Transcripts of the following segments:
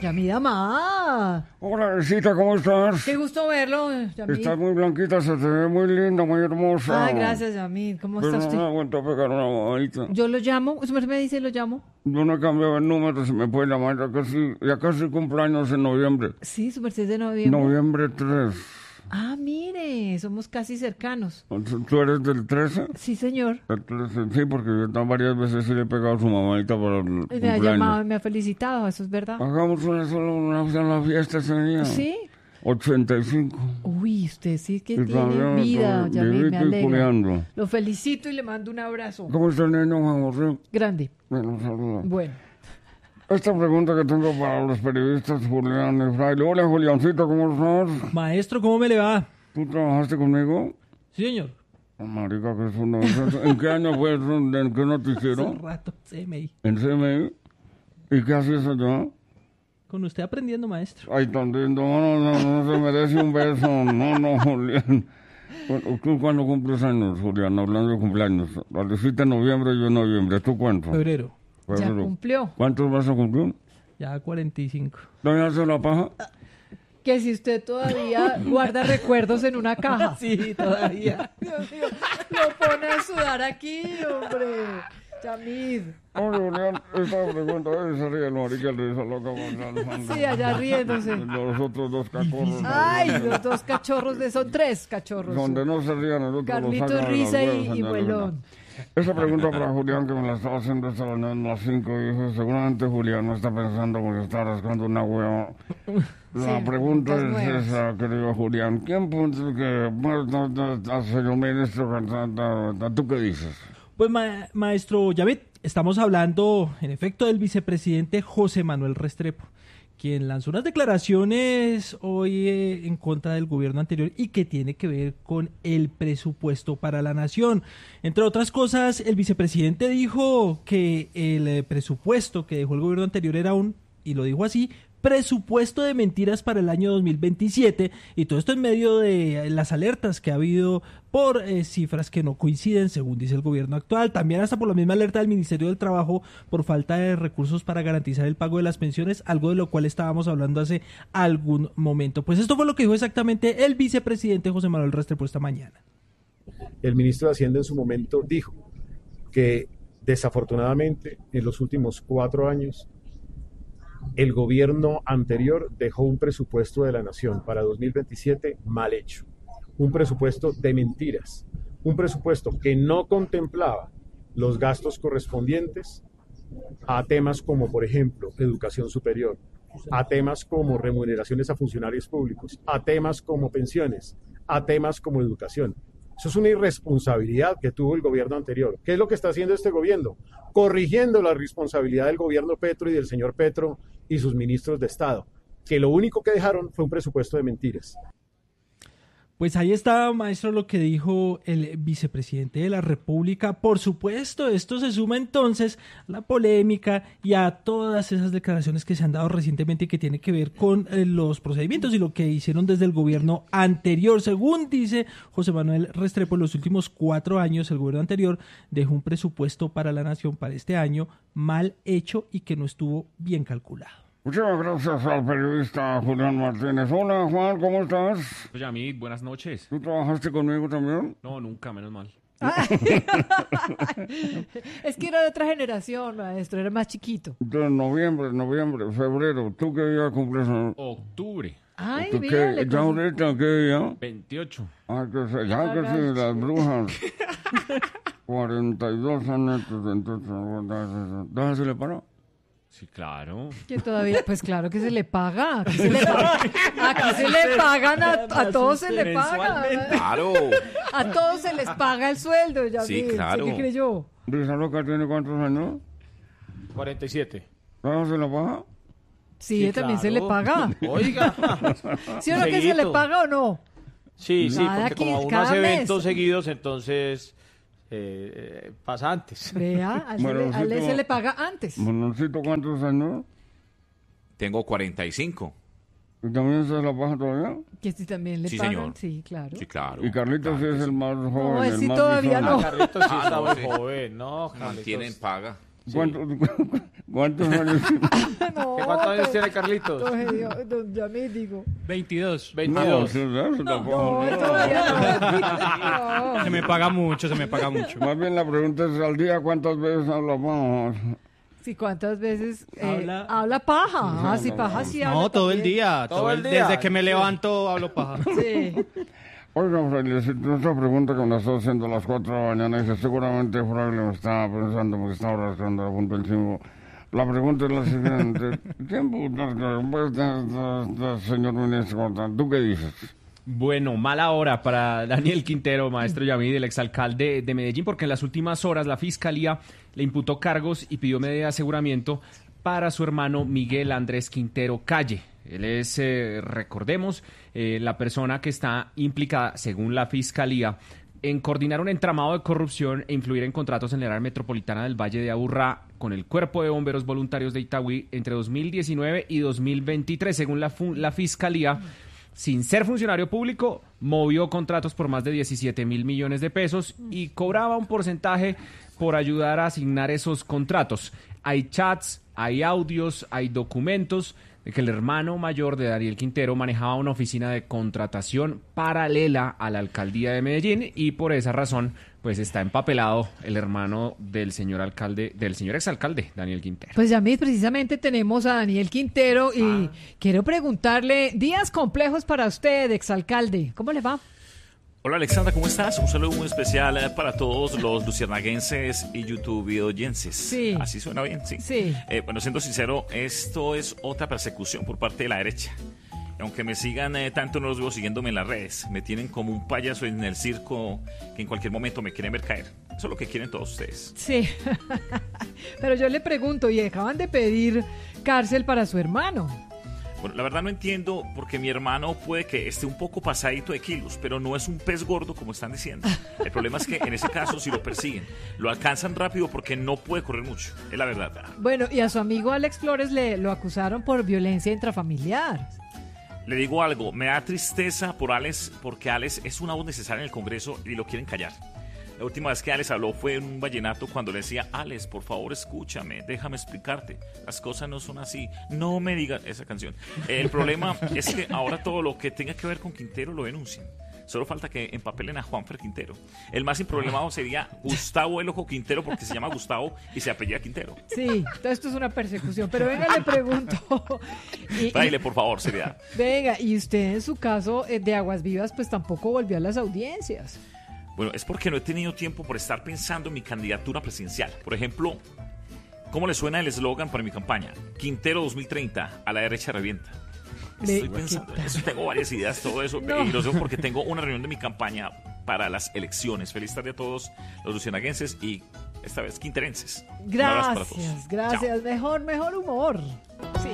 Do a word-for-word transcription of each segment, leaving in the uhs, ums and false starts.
Yamid Amad. Hola, Elisita, ¿cómo estás? Qué gusto verlo, Yamid. Estás muy blanquita, se te ve muy linda, muy hermosa. Ay, gracias, Yamid. ¿Cómo Pero está no usted? me aguanto a pegar una bobadita. Yo lo llamo, usted me dice lo llamo. Yo no he cambiado el número, si me puede llamar, ya casi, ya casi cumpleaños en noviembre. Sí, su merced de noviembre. Noviembre tres. Ah, mire, somos casi cercanos. ¿Tú eres del trece? Sí, señor. El trece, sí, porque yo tan- varias veces sí le he pegado a su mamadita para el Me ha cumpleaños. llamado y me ha felicitado, eso es verdad. Hagamos una sola una, una fiesta ese día. ¿Sí? ochenta y cinco. Uy, usted sí que Y tiene todavía vida, estoy Yamid, me vivito y alegra. culeando. Lo felicito y le mando un abrazo. ¿Cómo está el niño, Juan José? Grande. Bueno, saludos. Bueno. Esta pregunta que tengo para los periodistas, Julián y Fraile. Hola, Juliancito, ¿cómo estás? Maestro, ¿cómo me le va? ¿Tú trabajaste conmigo? Sí, señor. Oh, marica, que es uno. ¿En qué año fue eso? ¿En qué noticiero? Hace rato, C M I. ¿En C M I? ¿Y qué hacías allá? Con usted aprendiendo, maestro. Ay, tan lindo. No, no, no, no se merece un beso. No, no, Julián. Bueno, ¿tú cuándo cumples años, Julián? Hablando de cumpleaños. Alicita en noviembre y yo en noviembre. ¿Tú cuánto? Febrero. Ya Febrero. cumplió. ¿Cuántos vas a cumplir? Ya cuarenta y cinco. ¿Todavía hace la paja? Que si usted todavía guarda recuerdos en una caja. Sí, todavía. Dios mío, lo pone a sudar aquí, hombre. Yamid. Oye, Julián, esta pregunta es se ríe el marica, el risa loca. Gonzalo. Sí, allá riéndose. Los otros dos cachorros. Ay, los dos cachorros de son tres cachorros. Donde no se rían, el otro lo Carlitos sacan de Risa los y, huevos, y señor. Muelón. Esa pregunta para Julián, que me la estaba haciendo esta mañana a las cinco, y dije, seguramente Julián no está pensando que está rascando una hueva. La Sí, pregunta las es nuevas. esa, querido Julián. ¿Quién puso que, bueno, no, no, no, señor ministro, cantante, ¿tú qué dices? Pues, ma- maestro Yamid, estamos hablando, en efecto, del vicepresidente José Manuel Restrepo, quien lanzó unas declaraciones hoy eh, en contra del gobierno anterior y que tiene que ver con el presupuesto para la nación. Entre otras cosas, el vicepresidente dijo que el eh, presupuesto que dejó el gobierno anterior era un, y lo dijo así, presupuesto de mentiras para el año dos mil veintisiete, y todo esto en medio de las alertas que ha habido por eh, cifras que no coinciden, según dice el gobierno actual, también hasta por la misma alerta del Ministerio del Trabajo por falta de recursos para garantizar el pago de las pensiones, algo de lo cual estábamos hablando hace algún momento. Pues esto fue lo que dijo exactamente el vicepresidente José Manuel Restrepo esta mañana. El ministro de Hacienda en su momento dijo que desafortunadamente en los últimos cuatro años el gobierno anterior dejó un presupuesto de la nación para dos mil veintisiete mal hecho, un presupuesto de mentiras, un presupuesto que no contemplaba los gastos correspondientes a temas como, por ejemplo, educación superior, a temas como remuneraciones a funcionarios públicos, a temas como pensiones, a temas como educación. Eso es una irresponsabilidad que tuvo el gobierno anterior. ¿Qué es lo que está haciendo este gobierno? Corrigiendo la responsabilidad del gobierno Petro y del señor Petro y sus ministros de Estado, que lo único que dejaron fue un presupuesto de mentiras. Pues ahí está, maestro, lo que dijo el vicepresidente de la República. Por supuesto, esto se suma entonces a la polémica y a todas esas declaraciones que se han dado recientemente y que tiene que ver con eh, los procedimientos y lo que hicieron desde el gobierno anterior. Según dice José Manuel Restrepo, en los últimos cuatro años el gobierno anterior dejó un presupuesto para la nación para este año mal hecho y que no estuvo bien calculado. Muchas gracias al periodista Julián Martínez. Hola, Juan, ¿cómo estás? Oye, Yamid, buenas noches. ¿Tú trabajaste conmigo también? No, nunca, menos mal. Es que era de otra generación, maestro, era más chiquito. De noviembre, noviembre, febrero. ¿Tú qué día cumples? ¿No? Octubre Ay, ¿Tú mira, qué? le ¿Ya cogí- ahorita qué día? veintiocho. Ah, que se, ya que sí, las brujas. cuarenta y dos años, entonces, ¿déjase le paró? Sí, claro. Que todavía, pues claro que se le paga. Aquí se le, paga, aquí se le pagan, a, a todos se le paga. Claro. A todos se les paga el sueldo, ya Sí, vi, claro. ¿qué creyó? ¿Risa loca tiene cuántos años? cuarenta y siete. ¿Déjase la paja? Sí, Sí, también claro. se le paga. Oiga. ¿Sí o no que se le Seguidito. paga o no? Sí, sí, Cada porque quin- como uno cada hace mes. eventos seguidos, entonces eh, eh, pasa antes. Vea, a él, Bueno, se, le, a él sí, se tú- le paga antes. Mononcito, ¿cuántos años? Tengo cuarenta y cinco. ¿Y también se la paja todavía? Que si también le Sí, pagan, señor. sí, claro. Sí, claro. Y Carlitos claro sí que es el sí. más joven, él el sí más todavía bisonio. no. Carlitos sí Ah, está no, muy sí. joven, no, Carlitos. Mantienen paga. ¿Cuántos, ¿Cuántos años? No, ¿Cuántos años don- tiene Carlitos? Don Genio, don Yamit, digo. veintidós. No, veintidós. eso, eso tampoco. No, no. todavía no. Se me paga mucho, se me paga mucho. Más bien la pregunta es al día cuántas veces hablamos. Sí, ¿cuántas veces eh, Habla- habla paja? Ah, sí, paja sí habla No, todo el también. día. Todo Todo el el día. Desde que me levanto hablo paja. Sí. Oiga, Frailecito, esta pregunta que me está haciendo a las cuatro de la mañana, dice, seguramente Fraile me estaba pensando porque estaba rascando la punta del cinco. La pregunta es la siguiente. ¿Quién putas después de, de, de, señor ministro? ¿Tú qué dices? Bueno, mala hora para Daniel Quintero, maestro Yamid, el exalcalde de Medellín, porque en las últimas horas la Fiscalía le imputó cargos y pidió medida de aseguramiento para su hermano Miguel Andrés Quintero Calle. Él es, eh, recordemos, eh, la persona que está implicada, según la Fiscalía, en coordinar un entramado de corrupción e influir en contratos en la área metropolitana del Valle de Aburrá con el Cuerpo de Bomberos Voluntarios de Itagüí entre dos mil diecinueve y dos mil veintitrés. Según la, fu- la Fiscalía, sin ser funcionario público, movió contratos por más de diecisiete mil millones de pesos y cobraba un porcentaje por ayudar a asignar esos contratos. Hay chats, hay audios, hay documentos de que el hermano mayor de Daniel Quintero manejaba una oficina de contratación paralela a la alcaldía de Medellín y por esa razón pues está empapelado el hermano del señor alcalde, del señor exalcalde Daniel Quintero. Pues Yamid, precisamente tenemos a Daniel Quintero y quiero preguntarle, días complejos para usted, exalcalde, ¿cómo le va? Hola Alexandra, ¿cómo estás? Un saludo muy especial eh, para todos los luciérnaguenses y youtubeoyenses. Sí. ¿Así suena bien? Sí. Sí. Eh, bueno, siendo sincero, esto es otra persecución por parte de la derecha. Aunque me sigan eh, tanto, no los veo siguiéndome en las redes. Me tienen como un payaso en el circo que en cualquier momento me quieren ver caer. Eso es lo que quieren todos ustedes. Sí, pero yo le pregunto, y acaban de pedir cárcel para su hermano. Bueno, la verdad no entiendo porque mi hermano puede que esté un poco pasadito de kilos, pero no es un pez gordo como están diciendo. El problema es que en ese caso si lo persiguen, lo alcanzan rápido porque no puede correr mucho, es la verdad. Bueno, y a su amigo Alex Flores le lo acusaron por violencia intrafamiliar. Le digo algo, me da tristeza por Alex porque Alex es una voz necesaria en el Congreso y lo quieren callar. La última vez que Alex habló fue en un vallenato cuando le decía, Alex, por favor escúchame, déjame explicarte, las cosas no son así, no me digas esa canción. El problema es que ahora todo lo que tenga que ver con Quintero lo denuncian. Solo falta que empapelen a Juanfer Quintero. El más improblemado sería Gustavo el Ojo Quintero porque se llama Gustavo y se apellida Quintero. Sí, todo esto es una persecución, pero venga, le pregunto. Y- y- Baile, por favor, seriedad. venga, y usted en su caso eh, de Aguas Vivas, pues tampoco volvió a las audiencias. Bueno, es porque no he tenido tiempo por estar pensando en mi candidatura presidencial. Por ejemplo, ¿cómo le suena el eslogan para mi campaña? Quintero dos mil treinta, a la derecha revienta. Estoy Ve, pensando ¿qué en eso, tengo varias ideas, todo eso, No. y lo sé porque tengo una reunión de mi campaña para las elecciones. Feliz tarde a todos los lucianaguenses y esta vez quinterenses. Un abrazo para todos. Gracias, gracias. Mejor, mejor humor. Sí.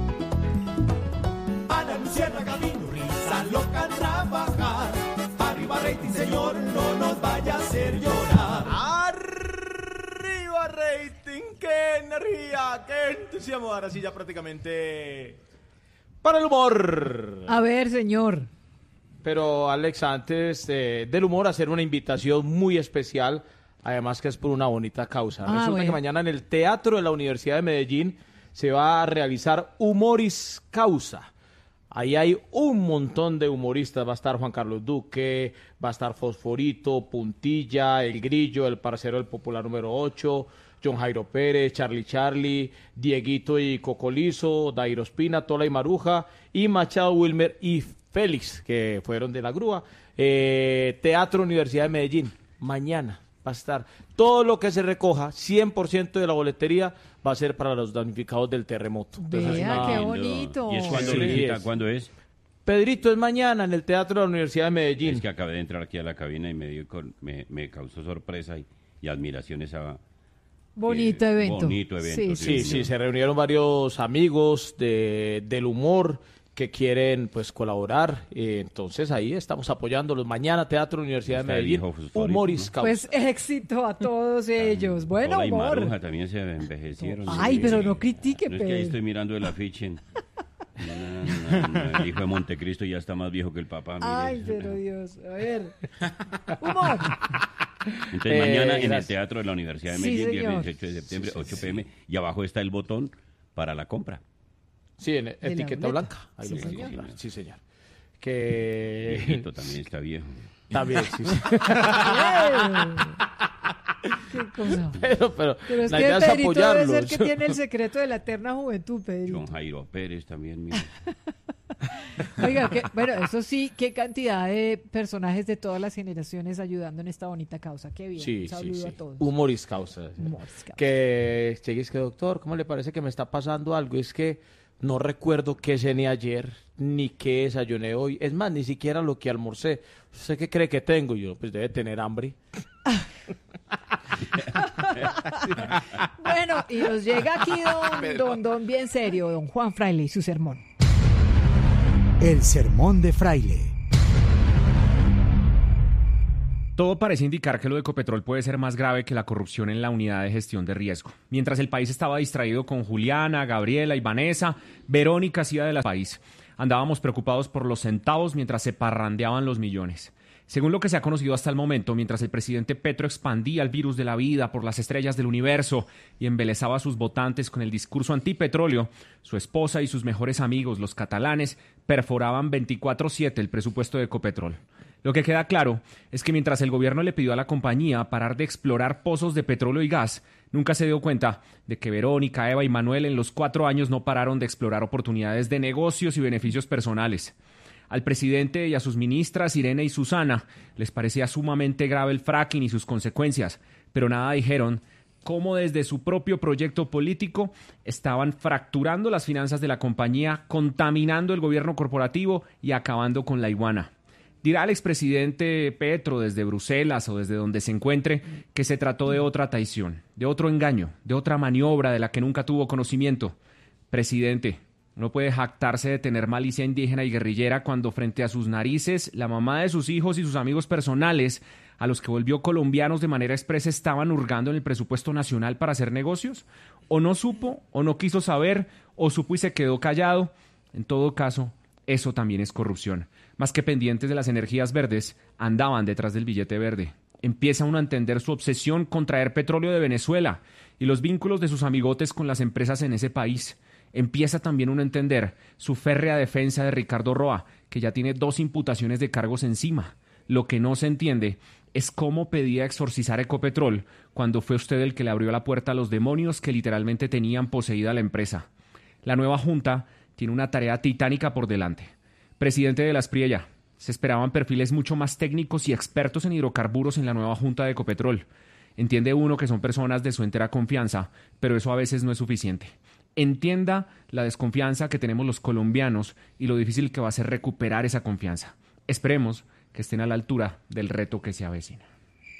Ana Luciérnaga vino, risa loca trabajar. Arriba rating, señor, no nos vaya a hacer llorar. Arriba rating, qué energía, qué entusiasmo. Ahora sí ya prácticamente para el humor. A ver, señor. Pero Alex, antes eh, del humor, hacer una invitación muy especial, además que es por una bonita causa. Ah, Resulta bueno. que mañana en el Teatro de la Universidad de Medellín se va a realizar Humoris Causa. Ahí hay un montón de humoristas, va a estar Juan Carlos Duque, va a estar Fosforito, Puntilla, El Grillo, el parcero del Popular número ocho, John Jairo Pérez, Charlie Charlie, Dieguito y Cocolizo, Dairo Espina, Tola y Maruja, y Machado Wilmer y Félix, que fueron de la grúa. Eh, Teatro Universidad de Medellín, mañana va a estar. Todo lo que se recoja, cien por ciento de la boletería, va a ser para los damnificados del terremoto. Entonces, Vea, no, qué bonito. ¿Y es cuando, Sí, Lorita? es. ¿Cuándo es? Pedrito, es mañana en el Teatro de la Universidad de Medellín. Es que acabé de entrar aquí a la cabina y me, dio con- me, me causó sorpresa y, y admiración esa... Bonito eh, evento. bonito evento, Sí, Sí, sí, sí, señor. se reunieron varios amigos de, del humor que quieren pues colaborar. Eh, entonces ahí estamos apoyándolos. Mañana Teatro Universidad de Está el Medellín, hijo Fosforito, Humoris ¿no? Causa. Pues éxito a todos ellos. Bueno, Tola y humor. Maruja también se envejecieron. Ay, pero no critique, No es que ahí Pedro. estoy mirando el afiche. No, no, no, el hijo de Montecristo ya está más viejo que el papá. mire. Ay, pero Dios. A ver. Humor. Entonces, Eh, mañana en el gracias. Teatro de la Universidad de Sí, Medellín, señor. viernes dieciocho de septiembre, ocho pe eme, y abajo está el botón para la compra. Sí, en la etiqueta boleta. blanca. Ahí Sí, lo pueden señor. comprar. Sí, señor. Que... Viejito también está viejo. También, sí, sí. Qué cosa. Pero, pero, Pero es la que idea es Pedrito debe apoyarlos. ser que tiene el secreto de la eterna juventud, Pedrito. John Jairo Pérez también, mira. Oiga, que, bueno, eso sí, qué cantidad de personajes de todas las generaciones ayudando en esta bonita causa. Qué bien. Sí, Un sí, saludo sí. a todos. Humoris causa. Humoris causa. Que llegues que doctor, ¿cómo le parece que me está pasando algo? Es que no recuerdo qué cené ayer, ni qué desayuné hoy. Es más, ni siquiera lo que almorcé. ¿Usted qué cree que tengo? Y yo, pues debe tener hambre. Bueno, y nos llega aquí don, don, don bien serio, don Juan Fraile y su sermón. El sermón de Fraile. Todo parece indicar que lo de Ecopetrol puede ser más grave que la corrupción en la unidad de gestión de riesgo. Mientras el país estaba distraído con Juliana, Gabriela y Vanessa, Verónica se iba del país. Andábamos preocupados por los centavos mientras se parrandeaban los millones. Según lo que se ha conocido hasta el momento, mientras el presidente Petro expandía el virus de la vida por las estrellas del universo y embelezaba a sus votantes con el discurso antipetróleo, su esposa y sus mejores amigos, los catalanes, perforaban veinticuatro siete el presupuesto de Ecopetrol. Lo que queda claro es que mientras el gobierno le pidió a la compañía parar de explorar pozos de petróleo y gas, nunca se dio cuenta de que Verónica, Eva y Manuel en los cuatro años no pararon de explorar oportunidades de negocios y beneficios personales. Al presidente y a sus ministras, Irene y Susana, les parecía sumamente grave el fracking y sus consecuencias, pero nada dijeron cómo desde su propio proyecto político estaban fracturando las finanzas de la compañía, contaminando el gobierno corporativo y acabando con la iguana. Dirá el expresidente Petro desde Bruselas o desde donde se encuentre que se trató de otra traición, de otro engaño, de otra maniobra de la que nunca tuvo conocimiento. Presidente, no puede jactarse de tener malicia indígena y guerrillera cuando frente a sus narices la mamá de sus hijos y sus amigos personales, a los que volvió colombianos de manera expresa, estaban hurgando en el presupuesto nacional para hacer negocios. O no supo, o no quiso saber, o supo y se quedó callado. En todo caso, eso también es corrupción. Más que pendientes de las energías verdes, andaban detrás del billete verde. Empieza uno a entender su obsesión con traer petróleo de Venezuela y los vínculos de sus amigotes con las empresas en ese país. Empieza también uno a entender su férrea defensa de Ricardo Roa, que ya tiene dos imputaciones de cargos encima. Lo que no se entiende es cómo pedía exorcizar Ecopetrol cuando fue usted el que le abrió la puerta a los demonios que literalmente tenían poseída la empresa. La nueva junta tiene una tarea titánica por delante. Presidente de la Espriella, se esperaban perfiles mucho más técnicos y expertos en hidrocarburos en la nueva junta de Ecopetrol. Entiende uno que son personas de su entera confianza, pero eso a veces no es suficiente. Entienda la desconfianza que tenemos los colombianos y lo difícil que va a ser recuperar esa confianza. Esperemos que estén a la altura del reto que se avecina.